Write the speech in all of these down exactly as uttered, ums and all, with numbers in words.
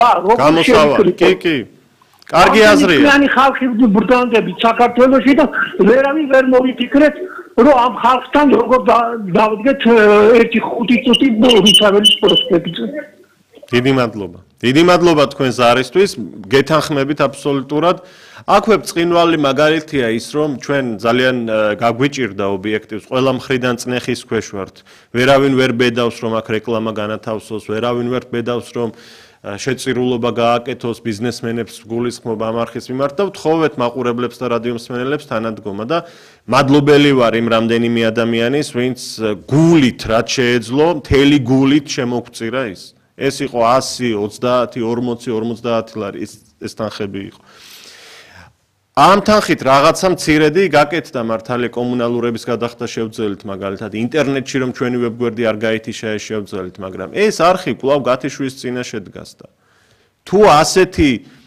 გამოსავალი, კი, კი. კარგი აზრია. ჩვენი ხალხი ბრდანდებით საქართველოში და ვერავინ ვერ მოვიფიქრეთ, რომ ამ ხალხთან როგორ დავდგეთ ერთი ხუთი წუთი რუსთაველის პროსპექტზე. დიდი მადლობა. დიდი მადლობა თქვენ ზარისთვის, გეთანხმებით აბსოლუტურად. აქვე ბრწყინვალე მაგალითია ის, რომ ჩვენ ძალიან გაგვიჭირდა ობიექტივს, ყველა მხრიდან წნეხის ქვეშ ვართ. ვერავინ ვერ ბედავს, რომ აქ რეკლამა განათავსოს, ვერავინ ვერ ბედავს, რომ შეწირულობა გააკეთოს ბიზნესმენებს გულისხმობა ამ არხის მიმართ და ვთხოვეთ მაყურებლებს და რადიომსმენელებს თანადგომა და მადლობელი ვარ იმ რამდენიმე ადამიანის, ვინც გულით რაც შეეძლო, მთელი გულით შემოგწირა ის. ეს იყო ასი, ოცდაათი, ორმოცი, ორმოცდაათი ლარი ეს ეს თანხები იყო. ამ თანხით რაღაცა მცირედი გაკეთდა მართალია კომუნალურების გადახდა შევძელით მაგალითად ინტერნეტში რომ ჩვენი ვებგვერდი არ გაითიშა ეს შევძელით, მაგრამ ეს არხი კვლავ გათიშვის წინაშე დგას და თუ ასეთი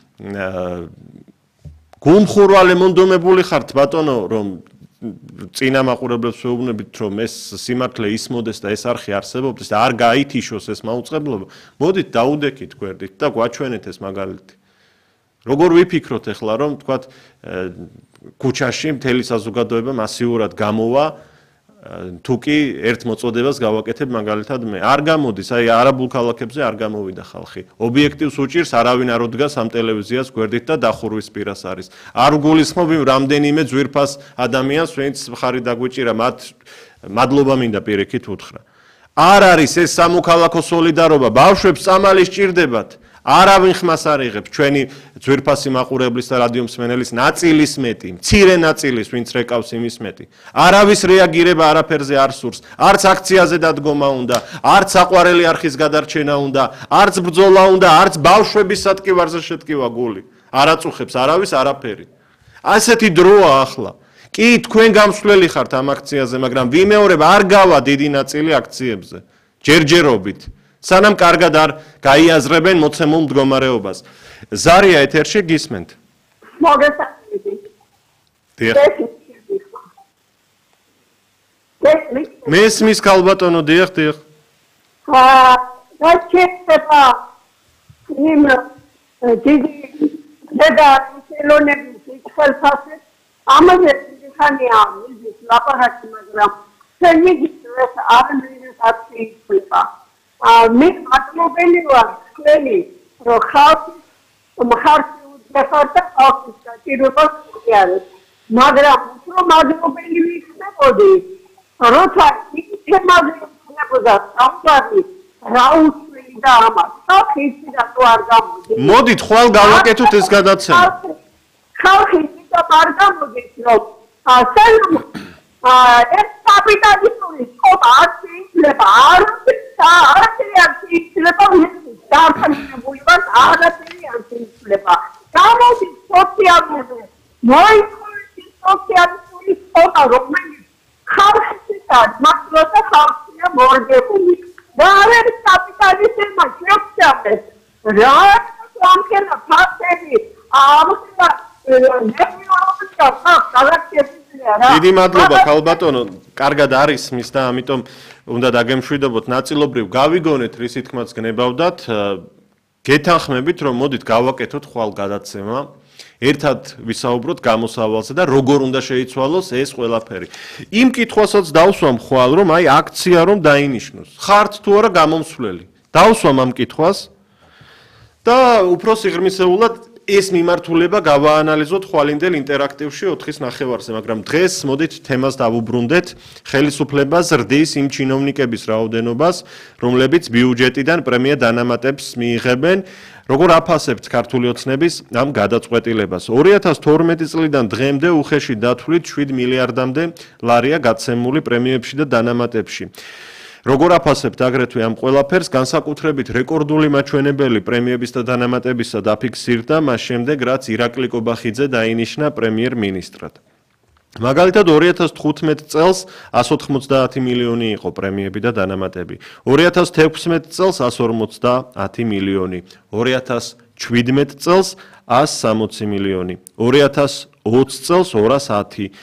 გულმხურვალე მონდომებული ხართ ბატონო რომ წინა მაყურებლებს ვეუბნებით რომ ეს სიმართლე ისმოდეს და ეს არხი არსებობს და არ გაითიშოს ეს მაუწყებლობა, მოდით დაუდექით გვერდით და გვაჩვენეთ ეს მაგალითი. როგორ ვიფიქროთ ახლა რომ თქვათ ქუჩაში მთელი საზოგადოება მასიურად გამოვა თუ კი ერთ მოწოდებას გავაკეთებ მაგალითად მე არ გამოდის აი არაბულ ქალაქებზე არ გამოვიდა ხალხი ობიექტივს უჭირს არავინ არ ოდგას ამ ტელევიზიას გვერდით და დახურვის პირას არის არ გულისხმობ იმ რამდენიმე ძვირფას ადამიანს ვინც მხარი დაგვიჭირა მათ მადლობა მინდა პირიქით უთხრა არ არის ეს სამოქალაქო სოლიდარობა ბავშვებს წამალი სჭირდებათ არავინ ხმას არ იღებს ჩვენი ძვირფასი მაყურებლის და რადიომსმენელის ნაწილის მეტი, მცირე ნაწილის, ვინც რეკავს იმის მეტი. არავის რეაგირება არაფერზე არ სურს, არც აქციაზე დადგომა უნდა, არც საყვარელი არხის გადარჩენა უნდა, არც ბრძოლა უნდა, არც ბავშვების სატკივარზე შეტკივა გული. არ აწუხებს არავის არაფერი. ასეთი დროა ახლა. კი თქვენ გამსვლელი ხართ ამ აქციაზე, მაგრამ ვიმეორებ არ გავა დიდი ნაწილი აქციებზე. ჯერჯერობით. სანამ კარგად არ გაიაზრებენ მოცემულ მდგომარეობას. ზარია ეთერში გისმენთ. მოგესალმებით. დიახ. მესმის ქალბატონო, დიახ, დიახ. აა, გაჩერდება იმ დიდი და ხელოვნების ხელფასზე ამაზე ხანია მიზის ლაპარაკი, მაგრამ შეიძლება არ მიიღება. მე მადლობელი ვარ თქვენი რომ ხალხი მხარს უდგებათ და ხალხის საჭიროებას უყურებთ მაგრამ უფრო მადლობელი ვიქნებოდი როცა ის თემაზე იქნებოდა საუბარი რა უსვილი და ამას ხალხი იცი და თუ არ გამოდის მოდით ხვალ გავაკეთოთ ეს გადაცემა ხალხი იცი და არ გამოდის რომ სანამ ეს კაპიტალისტური სკოლა შეიძლება არ არაფერი შეიძლება დაარჩენებული ვარ არაფერი არ შეიძლება გამოდის სოციალური მოიქცევის სოციალური სკოლა რომელიც ხალხისთან მართლაც ხალხია მორგებული და არის კაპიტალიზმმა შეწამეს რა სამკერა ფაქტები ამხელა ნეიურონთა ხალხის დიდი მადლობა ქალბატონო, კარგად არის მის და ამიტომ უნდა დაგემშვიდობოთ ნაწილობრივ გავიგონეთ რის თქმაც გნებავდათ, გეთანხმებით რომ მოდით გავაკეთოთ ხვალ გადაცემა, ერთად ვისაუბროთ გამოსავალზე და როგორ უნდა შეიცვალოს ეს ყველაფერი. იმ კითხვასაც დავსვამ ხვალ რომ აი აქცია რომ დაინიშნოს. ხართ თუ არა გამომსვლელი. დავსვამ ამ კითხვას და უფრო სიღრმისეულად ეს მიმართულება გავაანალიზოთ ხვალინდელ ინტერაქტივში ოთხის ნახევარზე, მაგრამ დღეს მოდით თემას დავუბრუნდეთ ხელისუფლება ზრდის იმ ჩინოვნიკების რაოდენობას, რომლებიც ბიუჯეტიდან პრემია დანამატებს მიიღებენ, როგორ აფასებთ ქართული ოცნების ამ გადაწყვეტილებას. ორი ათას თორმეტი წლიდან დღემდე უხეში დათვლით შვიდ მილიარდამდე ლარია გაცემული პრემიებში და დანამატებში. როგორ აფასებთ აგრეთვე ამ ყველაფერს, განსაკუთრებით რეკორდული მაჩვენებელი პრემიების და დანამატებისა დაფიქსირდა მას შემდეგ, რაც ირაკლი კობახიძე დაინიშნა პრემიერ-მინისტრად. მაგალითად ორი ათას თხუთმეტ წელს ასი ოთხმოცდაათი მილიონი იყო პრემიები და დანამატები. ორი ათას თექვსმეტ წელს ასი ორმოცდაათი მილიონი, ორი ათას შვიდმეტ წელს ასი სამოცი მილიონი, ორი ათას ოცი წელს ორას ათი,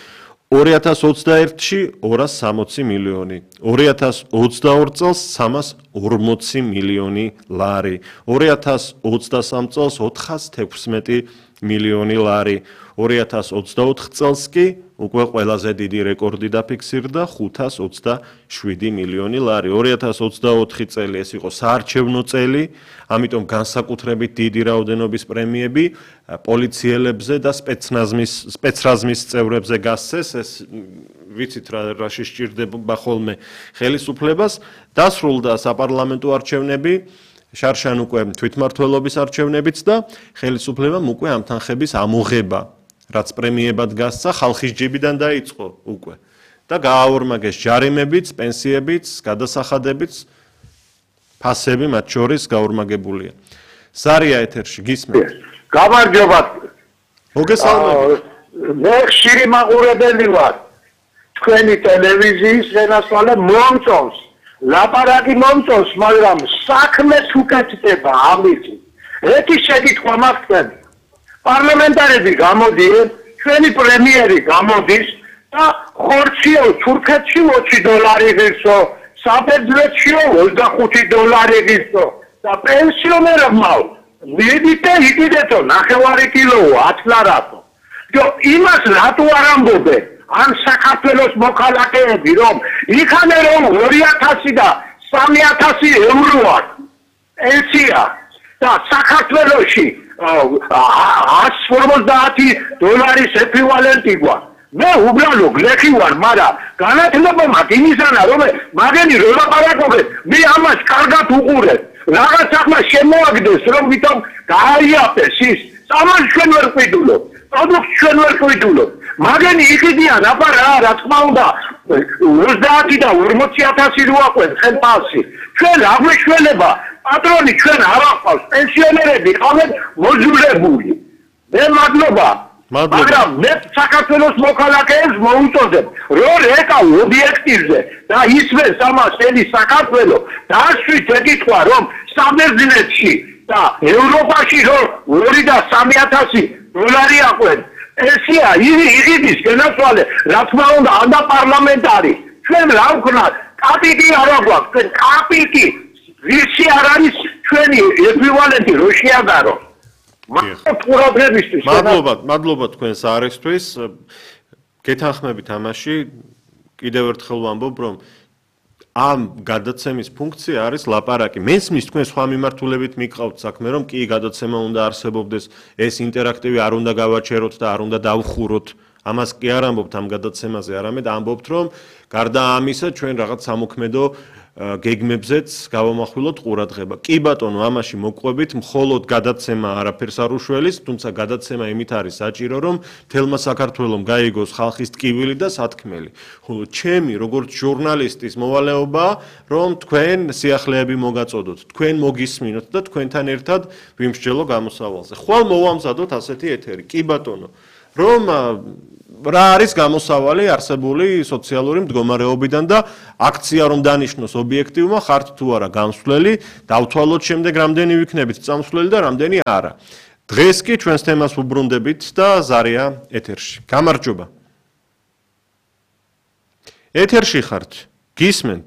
ორი ათას ოცდაერთში ორას სამოცი მილიონი, ორი ათას ოცდაორ წელს სამას ორმოცი მილიონი ლარი, ორი ათას ოცდასამ წელს ოთხას თექვსმეტი მილიონი ლარი, ორი ათას ოცდაოთხ წელს კი უკვე ყველაზე დიდი რეკორდი დაფიქსირდა ხუთას ოცდაშვიდი მილიონი ლარი. ორი ათას ოცდაოთხი წელი ეს იყო საარჩევნო წელი, ამიტომ განსაკუთრებით დიდი რაოდენობის პრემიები პოლიციელებზე და სპეცნაზმის სპეცრაზმის წევრებზე გასცეს. ეს ვიცით რა რაში სჭირდება ხოლმე ხელისუფლებას. დასრულდა საპარლამენტო არჩევნები, შარშან უკვე თვითმმართველობის არჩევნებიც და ხელისუფლებამ უკვე ამ თანხების ამოღება, რაც პრემიებად გასცა, ხალხის ჯებიდან დაიწყო უკვე და გააორმაგეს ჯარიმებიც, პენსიებიც, გადასახადებიც, ფასები მათ შორის გაორმაგებულია. ზარია ეთერში გისმენთ. გამარჯობა. მოგესალმებით. მე ხშირი მაყურებელი ვარ. თქვენი ტელევიზიის შენასვალე მომწონს. ლაპარაკი მომწონს, მაგრამ საქმეს უკეთდება ამით. ეთი შეკითხვა მაქვს. პარლამენტარები გამოდიან, ჩვენი პრემიერი გამოდის და ხორციო თურქეთში ოცი დოლარი ღირსო, საბერძნეთში ოცდახუთი დოლარი ღირსო და პენსიონერებმა მიდიდე იდიდეთო ნახევარი კილო ათ ლარათო. და იმას რატო არ ამბობენ? ან საქართველოს მოქალაქეები რომ იქანე რომ ორი ათასი და სამი ათასი ევრო აქვს პენსია და საქართველოში ას ორმოცდაათი დოლარის ეკვივალენტი გვაქვს. მე უბრალო გლეხი ვარ, მაგრამ განათლება მაქვს იმისანა რომ მაგენი რო ლაპარაკობენ, მე ამას კარგად უყურებ. რაღაც ახლა შემოაგდეს რომ ვითომ გააიაფეს ის, ამას ჩვენ ვერ ყვიდულობ. პროდუქტს ჩვენ ვერ ყვიდულობ. მაგენი იყიდიან აბა რა, რა თქმა უნდა, ოცდაათი და ორმოცი ათასი რო აყვეთ ხელფასი. ჩვენ რა გვეშველება? პატრონი ჩვენ არ აყავს, პენსიონერები ყავენ მოძულებული. მე მადლობა. მაგრამ მე საქართველოს მოქალაქეებს მოუწოდებ, რომ ეკავ ობიექტივზე და ისმენს ამას ელი საქართველო, დაასვით ეკითხვა, რომ საბერძნეთში და ევროპაში რომ ორი და სამი ათასი დოლარი აყვენ. ესია იღების გენაცვალე, რა თქმა უნდა, ანდა პარლამენტარი. ჩვენ რა ვქნათ? კაპიტი არ აგვაქვს, კაპიტი. ვისი არ არის ჩვენი ეკვივალენტი რო შეაგარო. მადლობა, მადლობა თქვენს არესთვის. გეთანხმებით ამაში. კიდევ ერთხელ ვამბობ, რომ ამ გადაცემის ფუნქცია არის ლაპარაკი. მესმის თქვენ სხვა მიმართულებით მიყავთ საქმე, რომ კი გადაცემა უნდა არსებობდეს, ეს ინტერაქტივი არ უნდა გავაჩეროთ და არ უნდა დავხუროთ. ამას კი არ ამბობთ ამ გადაცემაზე, არამედ ამბობთ, რომ გარდა ამისა ჩვენ რაღაც სამოქმედო გეგმებზეც გავამახვილოთ ყურადღება. კი ბატონო, ამაში მოყვებით, მხოლოდ გადაცემა არაფერს არ უშველის, თუმცა გადაცემა იმით არის საჭირო, რომ თელმა საქართველომ გაიგოს ხალხის ტკივილი და სათქმელი. ხოლო ჩემი როგორც ჟურნალისტის მოვალეობაა, რომ თქვენ სიახლეები მოგაწოდოთ, თქვენ მოგისმინოთ და თქვენთან ერთად ვიმსჯელო გამოსავალზე. ხვალ მოვამზადოთ ასეთი ეთერი. კი ბატონო, რომ რა არის გამოსავალი არსებული სოციალური მდგომარეობიდან და აქცია რომ დანიშნოს ობიექტივმა ხართ თუ არა განსვლელი, დავთვალოთ შემდეგ რამდენი ვიქნებით წამსვლელი და რამდენი არა. დღეს კი ჩვენს თემას უბრუნდებით და ზარია ეთერში. გამარჯობა. ეთერში ხართ? გისმენთ?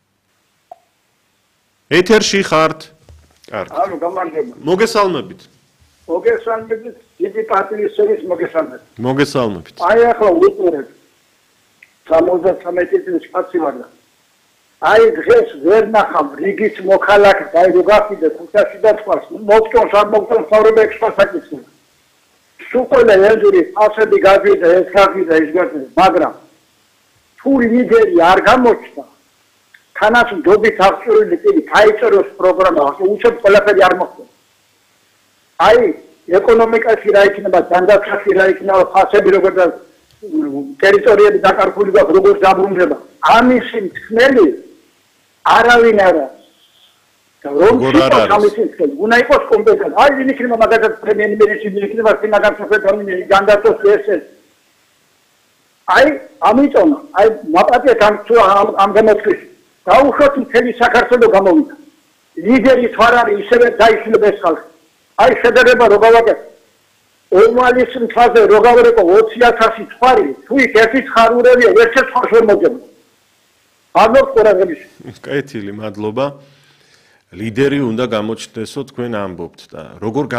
ეთერში ხართ? კარგი. ალო, გამარჯობა. მოგესალმებით. მოგესალმებით, დიდი პატრიოტის მოგესალმებით. მოგესალმებით. აი ახლა უყურებ. სამოცდათრამეტი წლის კაცი ვარ და აი დღეს ვერ ნახავ რიგის მოქალაქეს, აი რო გახიდე ქუთაში და თქვას, მოგწონს არ მოგწონს ცხოვრება ექსპასაკიცია. სულ ყველა ელჯური ასები გაგვიდა, ეს გაგვიდა, ის გაგვიდა, მაგრამ თუ ლიდერი არ გამოჩნდა, თანაც დობით აღწეული ტიპი დაიწეროს პროგრამა, უცებ ყველაფერი არ მოხდა. აი ეკონომიკაში რა იქნება, დანდაცვაში რა იქნება, ფასები როგორ და ტერიტორიები დაკარგული გაქვს, როგორ დაბრუნდება. ამის მთელი არავინ არ არის. და რომ შეიძლება ამის მთელი, უნდა იყოს კომპეტენტი. აი ვინ იქნება მაგალითად პრემიერ-მინისტრი, ვინ იქნება სინაგანსოფლებელი, განდაცვის ეს. აი ამიტომ აი მაპატიეთ ამ თუ ამ გამოცხის. დაუშვათ მთელი საქართველო გამოვიდა. ლიდერი თვარ არის ისევე დაიშლება ეს ხალხი. აი შედარება რო გავაკეთე. ომალის მთაზე რო გავერეკო ოცი ათასი ცხარი, თუ იქ ერთი ცხარულებია, ერთ-ერთ ცხარს ვერ მოძებნა. ამბობ ყურადღების. კეთილი, მადლობა. ლიდერი უნდა გამოჩნდესო თქვენ ამბობთ და როგორ